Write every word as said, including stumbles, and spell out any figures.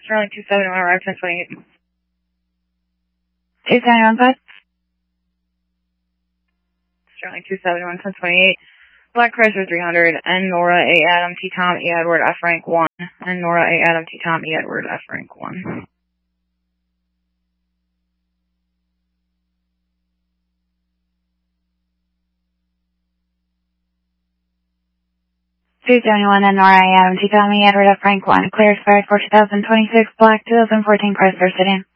Sterling two seven one, arrive ten twenty-eight. two seven one, five. Sterling two seven one, ten twenty-eight. Black Chrysler three hundred, N Nora A Adam T Tom E Edward F rank one. N Nora A Adam T Tom E Edward F rank one. two seven one, N Nora A Adam T Tom E Edward F rank one. Clear expired for two thousand twenty-six, black two thousand fourteen Chrysler sedan.